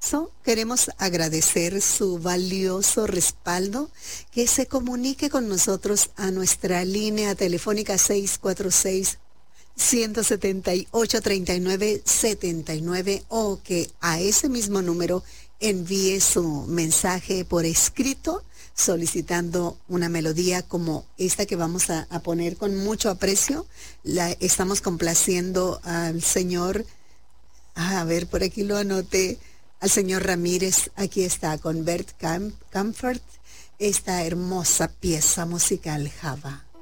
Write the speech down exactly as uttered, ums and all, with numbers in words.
So, queremos agradecer su valioso respaldo, que se comunique con nosotros a nuestra línea telefónica seis cuatro seis, uno siete ocho, tres nueve siete nueve o que a ese mismo número envíe su mensaje por escrito solicitando una melodía como esta que vamos a, a poner con mucho aprecio. La estamos complaciendo al señor, a ver, por aquí lo anoté, al señor Ramírez. Aquí está con Bert Camp, Comfort, esta hermosa pieza musical, Java.